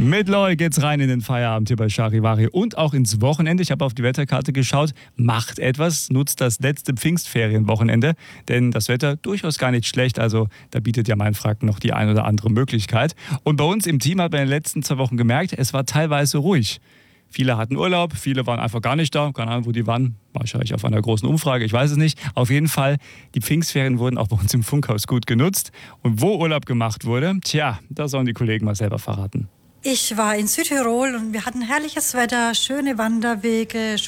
Mit Loi geht's rein in den Feierabend hier bei Charivari und auch ins Wochenende. Ich habe auf die Wetterkarte geschaut. Macht etwas, nutzt das letzte Pfingstferienwochenende, denn das Wetter durchaus gar nicht schlecht. Also da bietet ja mein Fragen noch die ein oder andere Möglichkeit. Und bei uns im Team hat man in den letzten 2 Wochen gemerkt, es war teilweise ruhig. Viele hatten Urlaub, viele waren einfach gar nicht da. Keine Ahnung, wo die waren. Wahrscheinlich auf einer großen Umfrage, ich weiß es nicht. Auf jeden Fall, die Pfingstferien wurden auch bei uns im Funkhaus gut genutzt. Und wo Urlaub gemacht wurde, tja, da sollen die Kollegen mal selber verraten. Ich war in Südtirol und wir hatten herrliches Wetter, schöne Wanderwege,